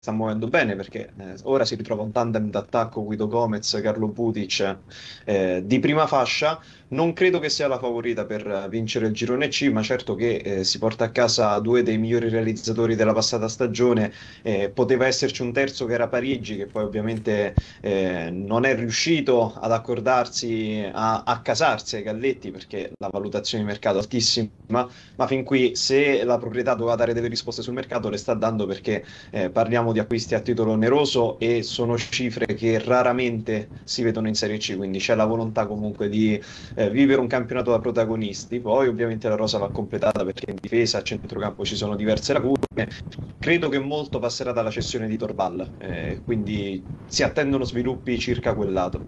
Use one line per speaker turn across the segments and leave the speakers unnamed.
sta muovendo bene perché ora si ritrova un tandem d'attacco Guido Gomez, Carlo Putic di prima fascia. Non credo che sia la favorita per vincere il girone C, ma certo che si porta a casa due dei migliori realizzatori della passata stagione. Poteva esserci un terzo che era Parigi, che poi ovviamente non è riuscito ad accordarsi, a casarsi ai Galletti perché la valutazione di mercato è altissima. Ma fin qui, se la proprietà doveva dare delle risposte sul mercato, le sta dando perché parliamo di acquisti a titolo oneroso e sono cifre che raramente si vedono in Serie C, quindi c'è la volontà comunque di vivere un campionato da protagonisti. Poi ovviamente la rosa va completata perché in difesa, a centrocampo ci sono diverse lacune. Credo che molto passerà dalla cessione di Torballa, quindi si attendono sviluppi circa quel lato.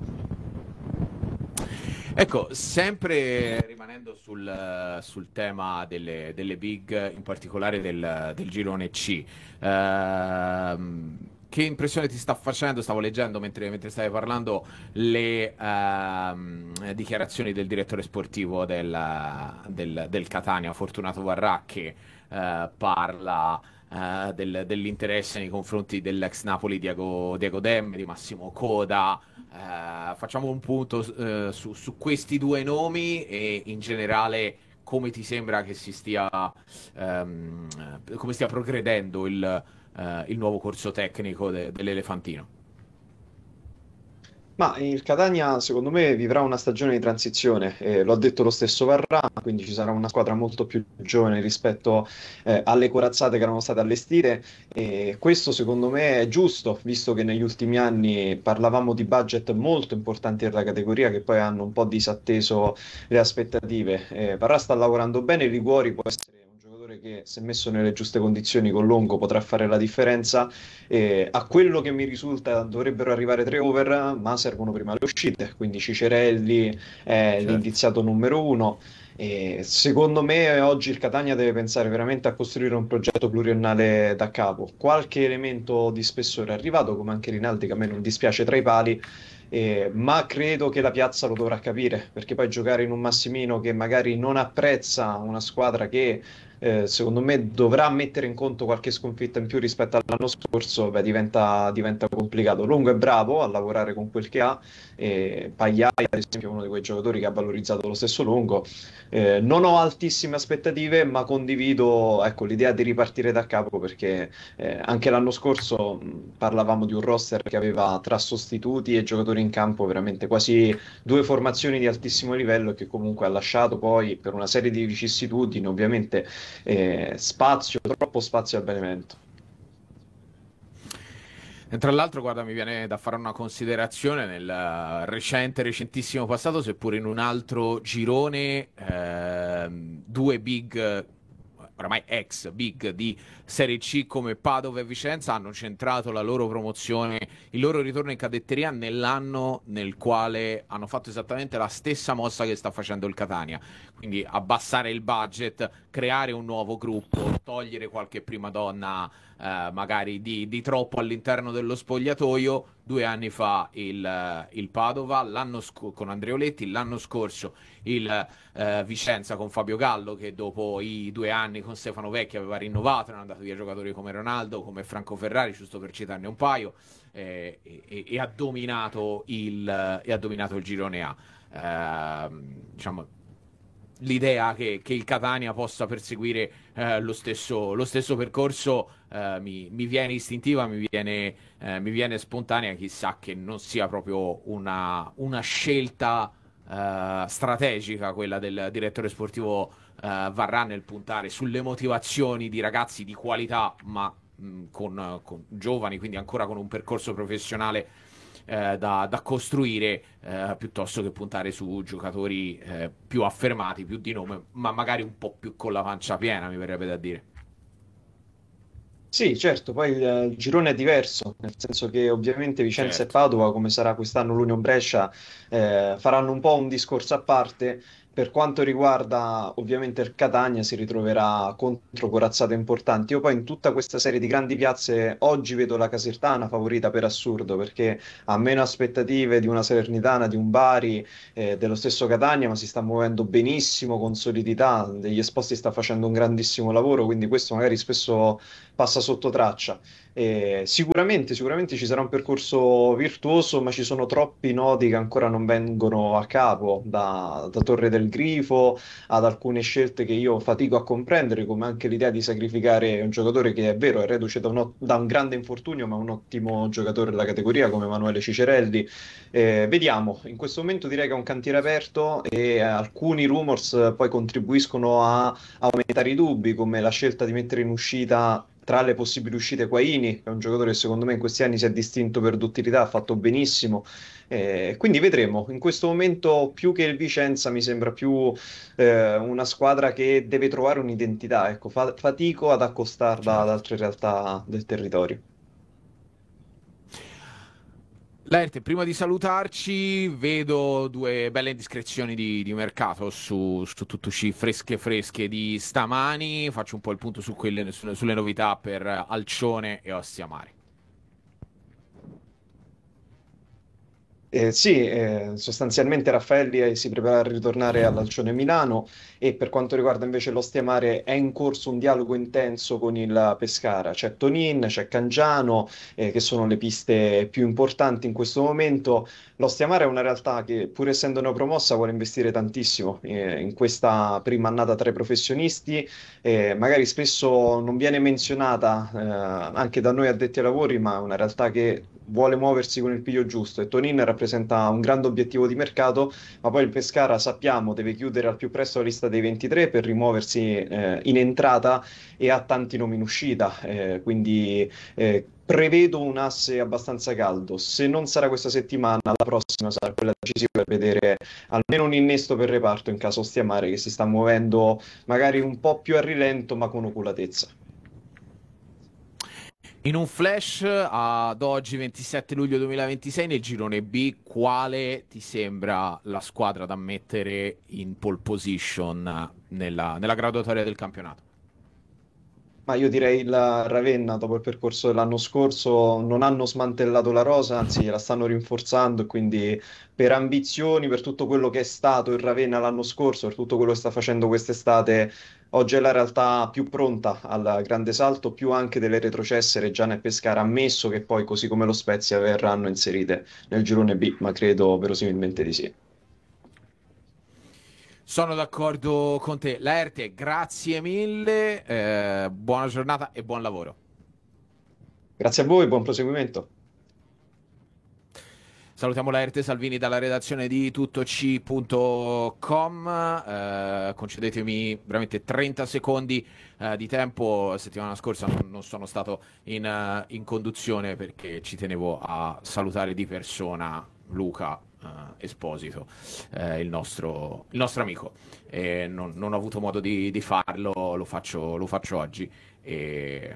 Ecco, sempre rimanendo sul tema delle big, in particolare del girone C, che impressione ti sta facendo? Stavo leggendo mentre stavi parlando le dichiarazioni del direttore sportivo del Catania, Fortunato Varrà, che parla dell'interesse nei confronti dell'ex Napoli Diego Demme, di Massimo Coda. Facciamo un punto su questi due nomi e in generale come ti sembra che come stia progredendo il nuovo corso tecnico dell'Elefantino.
Ma il Catania, secondo me, vivrà una stagione di transizione, lo ha detto lo stesso Varrà, quindi ci sarà una squadra molto più giovane rispetto alle corazzate che erano state allestite, e questo secondo me è giusto, visto che negli ultimi anni parlavamo di budget molto importanti per la categoria che poi hanno un po' disatteso le aspettative. Varrà sta lavorando bene, Liguori può essere un giocatore che, se messo nelle giuste condizioni con Longo, potrà fare la differenza. A quello che mi risulta dovrebbero arrivare tre over, ma servono prima le uscite, quindi Cicerelli è
Certo.
l'indiziato numero uno. E secondo me oggi il Catania deve pensare veramente a costruire un progetto pluriennale da capo. Qualche elemento di spessore è arrivato, come anche Rinaldi, che a me non dispiace tra i pali, ma credo che la piazza lo dovrà capire, perché poi giocare in un Massimino che magari non apprezza una squadra che secondo me dovrà mettere in conto qualche sconfitta in più rispetto all'anno scorso, beh, diventa complicato. Longo è bravo a lavorare con quel che ha, Pagliai ad esempio è uno di quei giocatori che ha valorizzato lo stesso Longo. Non ho altissime aspettative, ma condivido, ecco, l'idea di ripartire da capo perché anche l'anno scorso parlavamo di un roster che aveva tra sostituti e giocatori in campo veramente quasi due formazioni di altissimo livello e che comunque ha lasciato poi per una serie di vicissitudini ovviamente spazio, troppo spazio al Benevento.
E tra l'altro, guarda, mi viene da fare una considerazione nel recentissimo passato, seppur in un altro girone, due big, oramai ex big di Serie C come Padova e Vicenza hanno centrato la loro promozione, il loro ritorno in cadetteria nell'anno nel quale hanno fatto esattamente la stessa mossa che sta facendo il Catania. Quindi abbassare il budget, creare un nuovo gruppo, togliere qualche prima donna magari di troppo all'interno dello spogliatoio. 2 anni fa il Padova, con Andreoletti, l'anno scorso il Vicenza con Fabio Gallo, che dopo i 2 anni con Stefano Vecchi aveva rinnovato, erano andati via giocatori come Ronaldo, come Franco Ferrari, giusto per citarne un paio, e ha dominato il girone A. Diciamo, l'idea che il Catania possa perseguire lo stesso percorso mi viene istintiva, mi viene spontanea, chissà che non sia proprio una scelta strategica quella del direttore sportivo Varrà nel puntare sulle motivazioni di ragazzi di qualità, ma con giovani, quindi ancora con un percorso professionale da costruire, piuttosto che puntare su giocatori più affermati, più di nome, ma magari un po' più con la pancia piena, mi verrebbe da dire.
Sì, certo, poi il girone è diverso, nel senso che ovviamente Vicenza e
Certo.
Padova, come sarà quest'anno l'Union Brescia, faranno un po' un discorso a parte. Per quanto riguarda ovviamente il Catania, si ritroverà contro corazzate importanti. Io poi in tutta questa serie di grandi piazze oggi vedo la Casertana favorita per assurdo, perché ha meno aspettative di una Salernitana, di un Bari, dello stesso Catania, ma si sta muovendo benissimo, con solidità, degli esposti sta facendo un grandissimo lavoro, quindi questo magari spesso passa sotto traccia. Sicuramente ci sarà un percorso virtuoso, ma ci sono troppi nodi che ancora non vengono a capo, da Torre del Grifo ad alcune scelte che io fatico a comprendere, come anche l'idea di sacrificare un giocatore che è vero, è reduce da un grande infortunio, ma un ottimo giocatore della categoria come Emanuele Cicerelli. Vediamo, in questo momento direi che è un cantiere aperto e alcuni rumors poi contribuiscono a aumentare i dubbi, come la scelta di mettere in uscita tra le possibili uscite Quaini, che è un giocatore che secondo me in questi anni si è distinto per duttilità, ha fatto benissimo. Quindi vedremo. In questo momento, più che il Vicenza, mi sembra più una squadra che deve trovare un'identità. Ecco, fatico ad accostarla ad
Certo.
altre realtà del territorio.
Lerte, prima di salutarci, vedo due belle indiscrezioni di mercato su Tuttoci fresche fresche di stamani. Faccio un po' il punto sulle novità per Alcione e Ostia Mare.
Sì, sostanzialmente Raffaelli si prepara a ritornare all'Alcione Milano e per quanto riguarda invece l'Ostia Mare è in corso un dialogo intenso con il Pescara. C'è Tonin, c'è Cangiano, che sono le piste più importanti in questo momento. L'Ostia Mare è una realtà che, pur essendo neopromossa, vuole investire tantissimo in questa prima annata tra i professionisti. Magari spesso non viene menzionata, anche da noi addetti ai lavori, ma è una realtà che vuole muoversi con il piglio giusto e Tonin rappresenta un grande obiettivo di mercato, ma poi il Pescara sappiamo deve chiudere al più presto la lista dei 23 per rimuoversi in entrata e ha tanti nomi in uscita, quindi prevedo un asse abbastanza caldo. Se non sarà questa settimana, la prossima sarà quella decisiva per vedere almeno un innesto per reparto in caso Stiamare che si sta muovendo magari un po' più a rilento ma con oculatezza.
In un flash ad oggi 27 luglio 2026 nel girone B, quale ti sembra la squadra da mettere in pole position nella graduatoria del campionato?
Ma io direi il Ravenna, dopo il percorso dell'anno scorso, non hanno smantellato la rosa, anzi la stanno rinforzando, quindi per ambizioni, per tutto quello che è stato il Ravenna l'anno scorso, per tutto quello che sta facendo quest'estate, oggi è la realtà più pronta al grande salto, più anche delle retrocesse Reggiana e Pescara, ammesso che poi, così come lo Spezia, verranno inserite nel girone B, ma credo verosimilmente di sì.
Sono d'accordo con te. Laerte, grazie mille, buona giornata e buon lavoro.
Grazie a voi, buon proseguimento.
Salutiamo Laerte Salvini dalla redazione di tuttoc.com. Concedetemi veramente 30 secondi di tempo. La settimana scorsa non sono stato in conduzione perché ci tenevo a salutare di persona Luca Esposito, il nostro amico. E non ho avuto modo di farlo, lo faccio oggi. E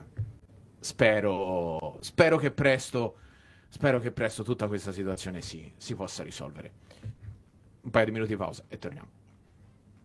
spero che presto. Spero che presto tutta questa situazione si possa risolvere. Un paio di minuti di pausa e torniamo.